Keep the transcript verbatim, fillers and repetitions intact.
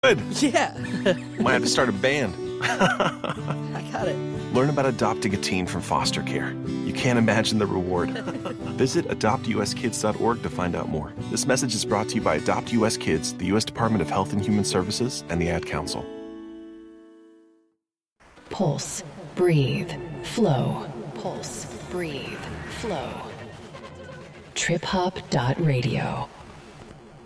Good. Yeah. Might have to start a band. I got it. Learn about adopting a teen from foster care. You can't imagine the reward. Visit adopt u s kids dot org to find out more. This message is brought to you by Adopt U S Kids, the U S Department of Health and Human Services, and the Ad Council. Pulse, breathe, flow. Pulse, breathe, flow. trip hop dot radio